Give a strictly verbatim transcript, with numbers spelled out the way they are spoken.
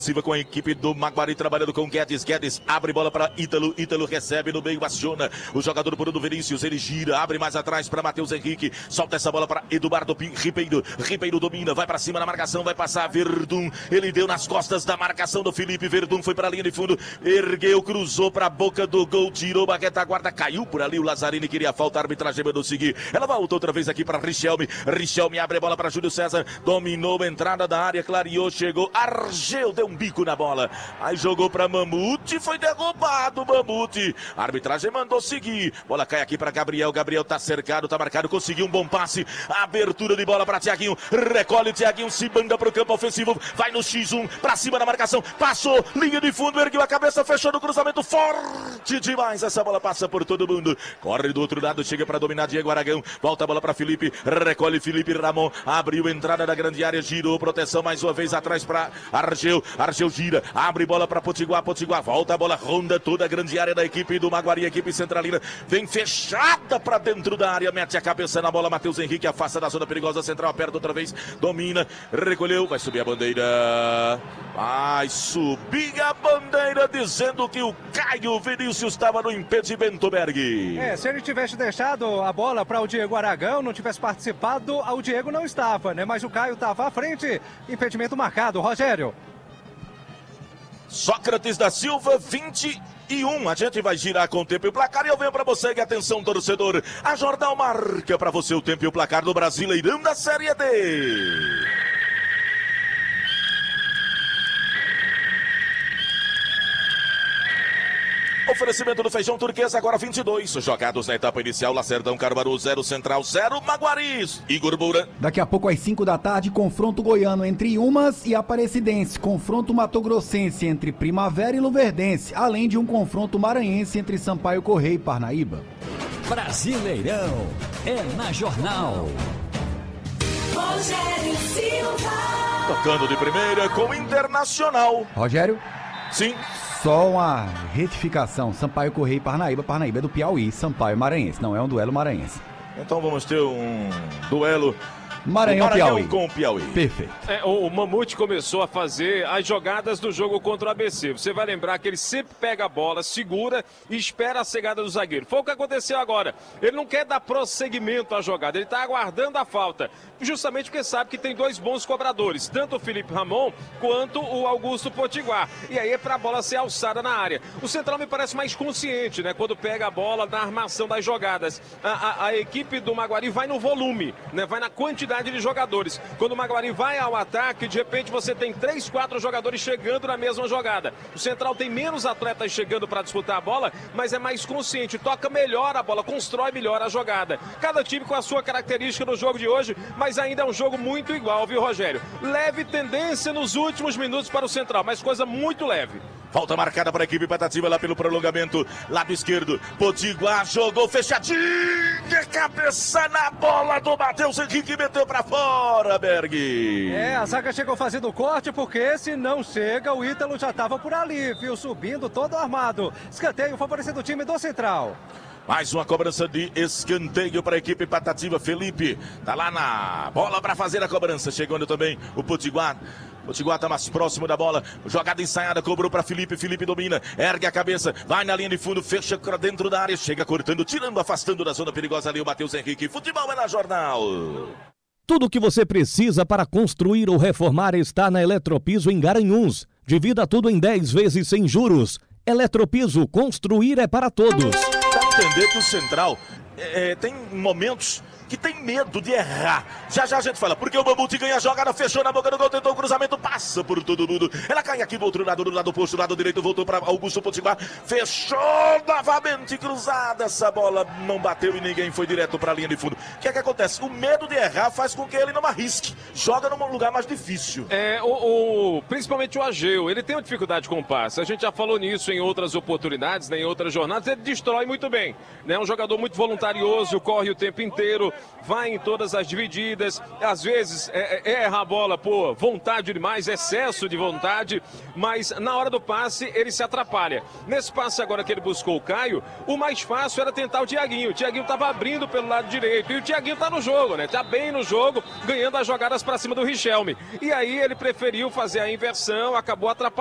Com a equipe do Maguari trabalhando com Guedes. Guedes abre bola para Ítalo. Ítalo recebe no meio, aciona o jogador Bruno Vinícius. Ele gira, abre mais atrás para Matheus Henrique. Solta essa bola para Eduardo Ribeiro. Ribeiro domina, vai para cima na marcação, vai passar Verdun. Ele deu nas costas da marcação do Felipe. Verdun foi para a linha de fundo, ergueu, cruzou para a boca do gol, tirou a retaguarda, caiu por ali. O Lazzarini queria falta, a arbitragem mandou seguir. Ela volta outra vez aqui para Richelme. Richelme abre a bola para Júlio César. Dominou a entrada da área, clareou, chegou. Argel deu um bico na bola, aí jogou para Mamute, foi derrubado Mamute, a arbitragem mandou seguir, bola cai aqui para Gabriel, Gabriel tá cercado, tá marcado, conseguiu um bom passe, abertura de bola para Thiaguinho, recolhe Thiaguinho, se manda pro campo ofensivo, vai no xis um, para cima da marcação, passou, linha de fundo, ergueu a cabeça, fechou no cruzamento, forte demais, essa bola passa por todo mundo, corre do outro lado, chega para dominar Diego Aragão, volta a bola para Felipe, recolhe Felipe Ramon, abriu entrada da grande área, girou, proteção mais uma vez atrás para Argel, Argel gira, abre bola para Potiguar, Potiguar volta a bola, ronda toda a grande área da equipe do Maguari, a equipe centralina vem fechada para dentro da área, mete a cabeça na bola, Matheus Henrique afasta da zona perigosa central, aperta outra vez, domina, recolheu, vai subir a bandeira, vai subir a bandeira dizendo que o Caio Vinícius estava no impedimento, Berg. É, se ele tivesse deixado a bola para o Diego Aragão, não tivesse participado, o Diego não estava, né? Mas o Caio estava à frente, impedimento marcado, Rogério. Sócrates da Silva, vinte e um. A gente vai girar com o tempo e o placar e eu venho para você. E atenção, torcedor. A Jornal marca para você o tempo e o placar do Brasileirão da Série D. Oferecimento do Feijão Turquesa, agora vinte e dois. Jogados na etapa inicial, Lacerdão, Caruaru, zero, Central, zero, Maguaris. Igor Moura. Daqui a pouco às cinco da tarde, confronto goiano entre Umas e Aparecidense. Confronto matogrossense entre Primavera e Luverdense. Além de um confronto maranhense entre Sampaio Correia e Parnaíba. Brasileirão é na Jornal. Rogério Silva. Tocando de primeira com o Internacional. Rogério? Sim. Só uma retificação, Sampaio Correia e Parnaíba, Parnaíba é do Piauí, Sampaio Maranhense, não é um duelo maranhense. Então vamos ter um duelo Maranhão, Maranhão Piauí. com o Piauí. Perfeito. É, o, o Mamute começou a fazer as jogadas do jogo contra o A B C. Você vai lembrar que ele sempre pega a bola, segura e espera a chegada do zagueiro. Foi o que aconteceu agora. Ele não quer dar prosseguimento à jogada, ele está aguardando a falta. Justamente porque sabe que tem dois bons cobradores, tanto o Felipe Ramon quanto o Augusto Potiguar. E aí é para a bola ser alçada na área. O Central me parece mais consciente, né? Quando pega a bola na armação das jogadas. A, a, a equipe do Maguari vai no volume, né? Vai na quantidade de jogadores. Quando o Maguari vai ao ataque, de repente você tem três, quatro jogadores chegando na mesma jogada. O Central tem menos atletas chegando para disputar a bola, mas é mais consciente, toca melhor a bola, constrói melhor a jogada. Cada time com a sua característica no jogo de hoje, mas ainda é um jogo muito igual, viu, Rogério? Leve tendência nos últimos minutos para o Central, mas coisa muito leve. Falta marcada para a equipe Patativa lá pelo prolongamento. Lado esquerdo, Potiguar jogou fechadinha, cabeça na bola do Matheus Henrique, meteu para fora, Berg. É, a zaga chegou fazendo o corte, porque se não chega, o Ítalo já estava por ali, viu? Subindo todo armado. Escanteio favorecendo o time do Central. Mais uma cobrança de escanteio para a equipe Patativa. Felipe tá lá na bola para fazer a cobrança. Chegando também o Potiguar. Potiguar tá mais próximo da bola. Jogada ensaiada, cobrou para Felipe. Felipe domina, ergue a cabeça, vai na linha de fundo, fecha dentro da área, chega cortando, tirando, afastando da zona perigosa ali o Matheus Henrique. Futebol é na Jornal. Tudo o que você precisa para construir ou reformar está na Eletropiso em Garanhuns. Divida tudo em dez vezes sem juros. Eletropiso, construir é para todos. Dá a entender que o Central é, tem momentos que tem medo de errar. Já já a gente fala, porque o Mamute ganha a jogada, fechou na boca do gol, tentou o cruzamento, passa por todo mundo. Ela cai aqui do outro lado, do lado oposto, do lado direito, voltou para Augusto Potiguar, fechou novamente cruzada. Essa bola não bateu e ninguém foi direto para a linha de fundo. O que é que acontece? O medo de errar faz com que ele não arrisque. Joga num lugar mais difícil. É, o, o, principalmente o Ageu, ele tem uma dificuldade com o passe. A gente já falou nisso em outras oportunidades, né, em outras jornadas. Ele destrói muito bem. É né? Um jogador muito voluntarioso, corre o tempo inteiro. vai em todas as divididas, às vezes é, é, erra a bola por vontade demais, excesso de vontade, mas na hora do passe ele se atrapalha. Nesse passe agora que ele buscou o Caio, o mais fácil era tentar o Thiaguinho. O Thiaguinho estava abrindo pelo lado direito e o Thiaguinho tá no jogo, né? Tá bem no jogo, ganhando as jogadas para cima do Richelme. E aí ele preferiu fazer a inversão, acabou atrapalhando.